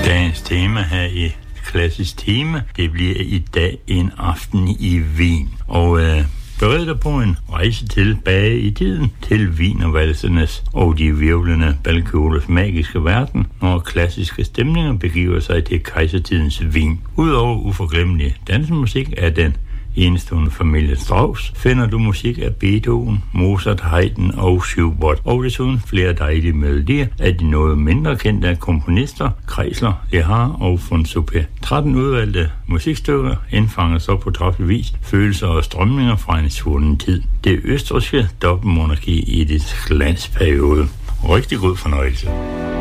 Dagens tema her i Klassisk Tema, det bliver i dag en aften i Wien. Og bered dig på en rejse tilbage i tiden til wienervalsernes og de virvlende balkjolers magiske verden, når klassiske stemninger begiver sig til kejsertidens Wien. Udover uforglemmelig dansemusik er den enestående familie Strauss, finder du musik af Beethoven, Mozart, Haydn og Schubert, og desuden flere dejlige melodier af de noget mindre kendte komponister, Kreisler, Lehar og von Suppé. 13 udvalgte musikstykker indfanger så på træffelig vis følelser og strømninger fra en svunden tid. Det østrigske dobbeltmonarki i dets glansperiode. Rigtig god fornøjelse.